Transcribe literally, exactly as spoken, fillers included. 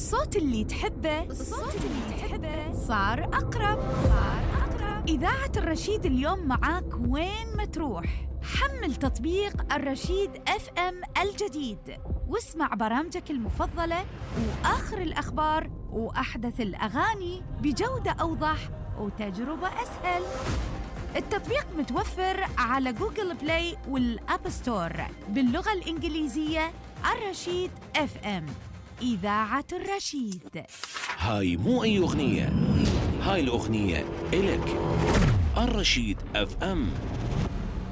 الصوت اللي تحبه الصوت اللي تحبه صار أقرب صار أقرب. إذاعة الرشيد اليوم معاك وين ما تروح. حمل تطبيق الرشيد اف ام الجديد واسمع برامجك المفضلة وآخر الأخبار وأحدث الأغاني بجودة أوضح وتجربة أسهل. التطبيق متوفر على جوجل بلاي والأب ستور باللغة الإنجليزية. الرشيد اف ام، إذاعة الرشيد. هاي مو أي أغنية، هاي الأغنية إلك. الرشيد اف ام.